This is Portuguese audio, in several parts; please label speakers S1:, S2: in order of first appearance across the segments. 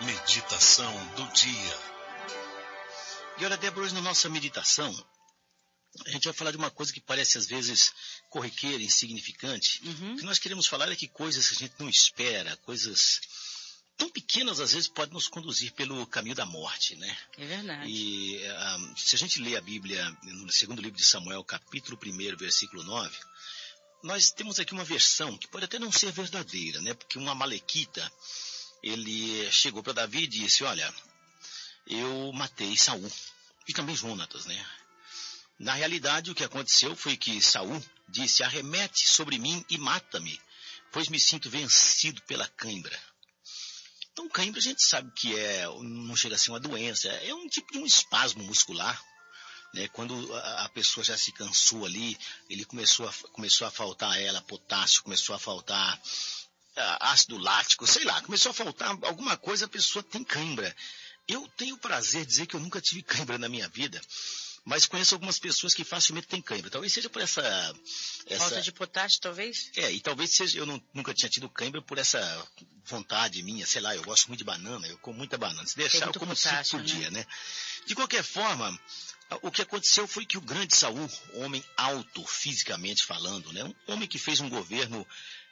S1: Meditação do dia.
S2: E olha, Débora, hoje na nossa meditação, a gente vai falar de uma coisa que parece às vezes corriqueira, insignificante. O que nós queremos falar é que coisas que a gente não espera, coisas tão pequenas às vezes podem nos conduzir pelo caminho da morte, né?
S3: É verdade.
S2: E se a gente lê a Bíblia no segundo livro de Samuel, capítulo 1, versículo 9, nós temos aqui uma versão que pode até não ser verdadeira, né? Porque um amalequita, ele chegou para Davi e disse: olha, eu matei Saul e também Jonatas, né? Na realidade, o que aconteceu foi que Saul disse: arremete sobre mim e mata-me, pois me sinto vencido pela cãibra. Então, cãibra a gente sabe que não chega a ser uma doença, é um tipo de um espasmo muscular, né? Quando a pessoa já se cansou ali, ele começou a faltar a ela potássio, começou a faltar ácido lático, sei lá, começou a faltar alguma coisa, a pessoa tem cãibra. Eu tenho o prazer de dizer que eu nunca tive cãibra na minha vida, mas conheço algumas pessoas que facilmente têm cãibra. Talvez seja por essa
S3: Falta de potássio, talvez?
S2: E talvez seja, nunca tinha tido cãibra por essa vontade minha, sei lá, eu gosto muito de banana, eu como muita banana. Se deixar, eu como 5 por dia, né? De qualquer forma, o que aconteceu foi que o grande Saul, homem alto, fisicamente falando, né? Um homem que fez um governo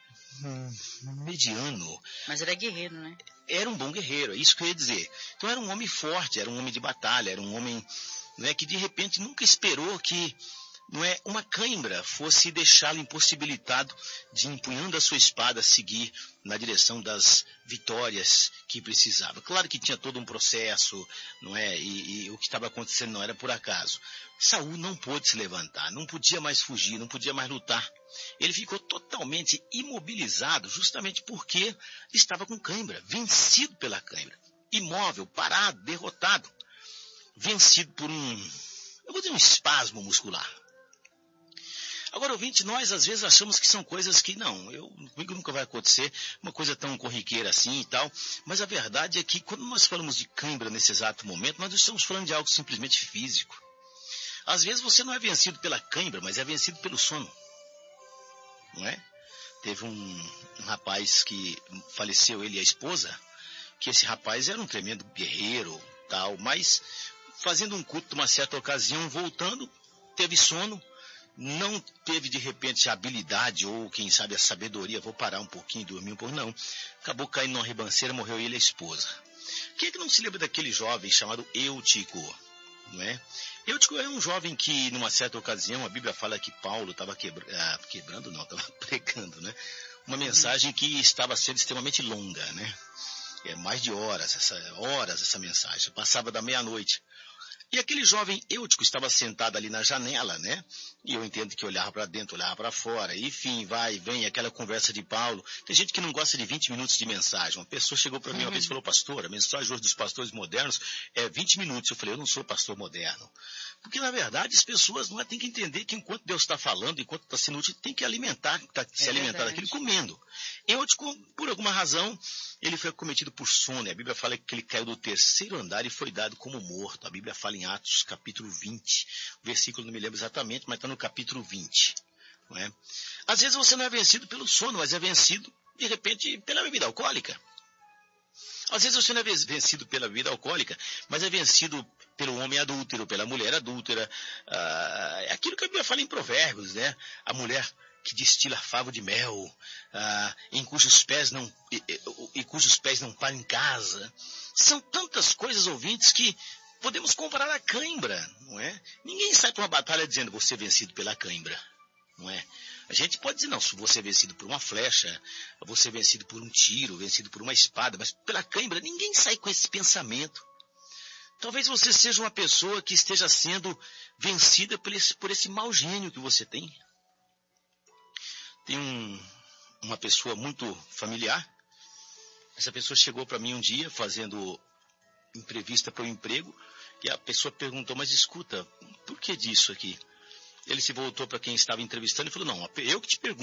S2: mediano.
S3: Mas era guerreiro, né?
S2: Era um bom guerreiro, é isso que eu ia dizer. Então era um homem forte, era um homem de batalha, era um homem, né, que de repente nunca esperou que, não é, uma cãibra fosse deixá-lo impossibilitado de, empunhando a sua espada, seguir na direção das vitórias que precisava. Claro que tinha todo um processo, não é? E o que estava acontecendo não era por acaso. Saul não pôde se levantar, não podia mais fugir, não podia mais lutar. Ele ficou totalmente imobilizado justamente porque estava com cãibra, vencido pela cãibra, imóvel, parado, derrotado, vencido por um espasmo muscular. Agora, ouvinte, nós às vezes achamos que são coisas que comigo nunca vai acontecer, uma coisa tão corriqueira assim e tal, mas a verdade é que quando nós falamos de cãibra nesse exato momento, nós estamos falando de algo simplesmente físico. Às vezes você não é vencido pela cãibra, mas é vencido pelo sono, não é? Teve um rapaz que faleceu, ele e a esposa, que esse rapaz era um tremendo guerreiro, tal, mas fazendo um culto numa certa ocasião, voltando, teve sono, não teve de repente a habilidade ou quem sabe a sabedoria, vou parar um pouquinho, dormir um pouco, não. Acabou caindo numa ribanceira, morreu ele e a esposa. Quem é que não se lembra daquele jovem chamado Eutico, não é? Eutico é um jovem que numa certa ocasião, a Bíblia fala que Paulo estava estava pregando, né? Uma mensagem que estava sendo extremamente longa, né? Mais de horas essa mensagem, passava da meia-noite. E aquele jovem Eutico estava sentado ali na janela, né? E eu entendo que olhava para dentro, olhava para fora. E, enfim, vai e vem aquela conversa de Paulo. Tem gente que não gosta de 20 minutos de mensagem. Uma pessoa chegou para mim uma vez e falou: pastor, a mensagem hoje dos pastores modernos é 20 minutos. Eu falei: eu não sou pastor moderno. Porque, na verdade, as pessoas têm que entender que enquanto Deus está falando, enquanto está sendo útil, tem que se alimentar daquilo comendo. Eutico, por alguma razão, ele foi acometido por sono. A Bíblia fala que ele caiu do 3º andar e foi dado como morto. A Bíblia fala em Atos, capítulo 20. O versículo não me lembro exatamente, mas está no capítulo 20. Não é? Às vezes você não é vencido pelo sono, mas é vencido, de repente, pela bebida alcoólica. Às vezes você não é vencido pela bebida alcoólica, mas é vencido pelo homem adúltero, pela mulher adúltera. É aquilo que a Bíblia fala em Provérbios, né? A mulher que destila favo de mel, em cujos pés não param em casa. São tantas coisas, ouvintes, que podemos comparar a cãibra, não é? Ninguém sai para uma batalha dizendo: vou ser vencido pela cãibra, não é? A gente pode dizer: não, se você é vencido por uma flecha, você é vencido por um tiro, vencido por uma espada, mas pela cãibra ninguém sai com esse pensamento. Talvez você seja uma pessoa que esteja sendo vencida por esse mau gênio que você tem. Tem uma pessoa muito familiar. Essa pessoa chegou para mim um dia fazendo entrevista para o emprego e a pessoa perguntou: mas escuta, por que disso aqui? Ele se voltou para quem estava entrevistando e falou: não, eu que te pergunto.